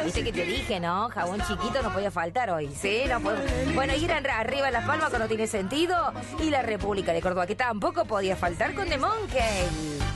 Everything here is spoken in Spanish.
Viste que te dije, ¿no? Jabón chiquito no podía faltar hoy, ¿sí? No puedo. Bueno, ir arriba Las Palmas cuando tiene sentido. Y la República de Córdoba, que tampoco podía faltar con The Monkey.